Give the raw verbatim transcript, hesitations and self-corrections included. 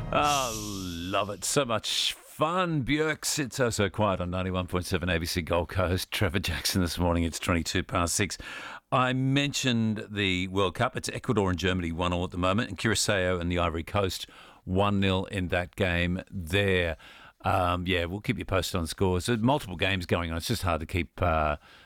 Oh, love it. So much fun. Björk's It's So So Quiet on ninety-one point seven A B C Gold Coast. Trevor Jackson this morning. It's twenty-two past six. I mentioned the World Cup. It's Ecuador and Germany one all at the moment, and Curacao and the Ivory Coast one nil in that game there. Um, yeah, we'll keep you posted on scores. There's multiple games going on. It's just hard to keep uh,